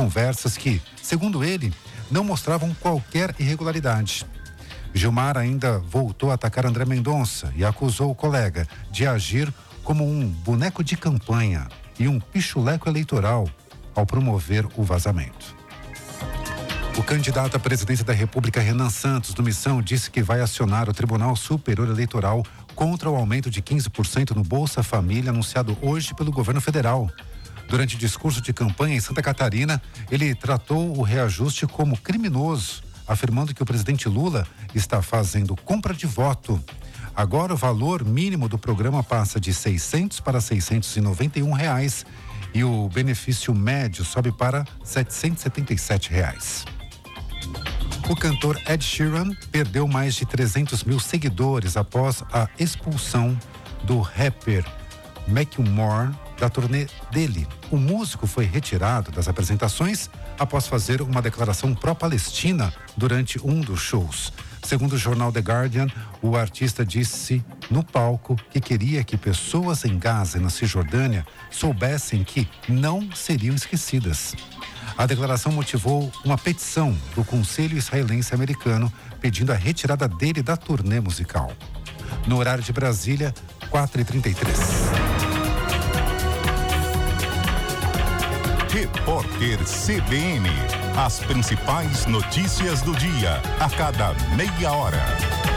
conversas que, segundo ele, não mostravam qualquer irregularidade. Gilmar ainda voltou a atacar André Mendonça e acusou o colega de agir como um boneco de campanha e um pichuleco eleitoral ao promover o vazamento. O candidato à presidência da República, Renan Santos, do Missão, disse que vai acionar o Tribunal Superior Eleitoral contra o aumento de 15% no Bolsa Família anunciado hoje pelo governo federal. Durante discurso de campanha em Santa Catarina, ele tratou o reajuste como criminoso, afirmando que o presidente Lula está fazendo compra de voto. Agora o valor mínimo do programa passa de R$600 para R$691 e o benefício médio sobe para R$777. O cantor Ed Sheeran perdeu mais de 300 mil seguidores após a expulsão do rapper Macklemore da turnê dele. O músico foi retirado das apresentações após fazer uma declaração pró-Palestina durante um dos shows. Segundo o jornal The Guardian, o artista disse no palco que queria que pessoas em Gaza e na Cisjordânia soubessem que não seriam esquecidas. A declaração motivou uma petição do Conselho Israelense Americano pedindo a retirada dele da turnê musical. No horário de Brasília, 4h33. Repórter CBN. As principais notícias do dia, a cada meia hora.